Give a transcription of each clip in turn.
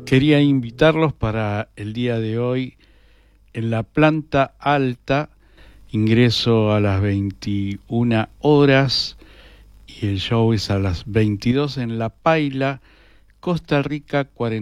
Quería invitarlos para el día de hoy en la planta alta, ingreso a las 21 horas y el show es a las 22 en La Paila, Costa Rica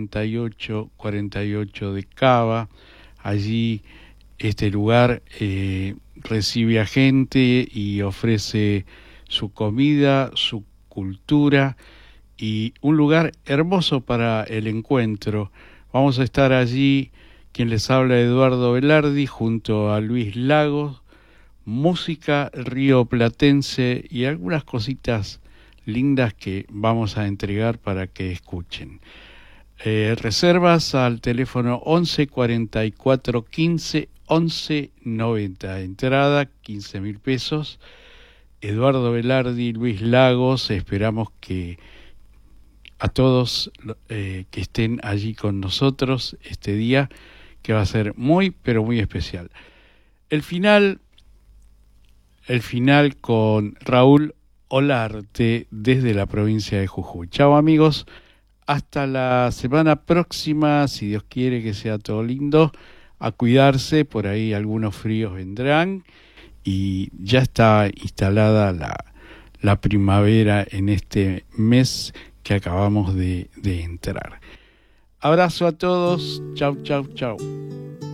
48 de Cava. Allí este lugar recibe a gente y ofrece su comida, su cultura y un lugar hermoso para el encuentro. Vamos a estar allí, quien les habla, Eduardo Velardi, junto a Luis Lagos, música rioplatense y algunas cositas lindas que vamos a entregar para que escuchen. Reservas al teléfono 11 44 15 11 90. Entrada 15.000 pesos. Eduardo Velardi, Luis Lagos, esperamos que a todos que estén allí con nosotros este día, que va a ser muy, pero muy especial. El final con Raúl Olarte desde la provincia de Jujuy. Chao amigos, hasta la semana próxima, si Dios quiere que sea todo lindo, a cuidarse, por ahí algunos fríos vendrán y ya está instalada la primavera en este mes que acabamos de entrar. Abrazo a todos, chau, chau, chau.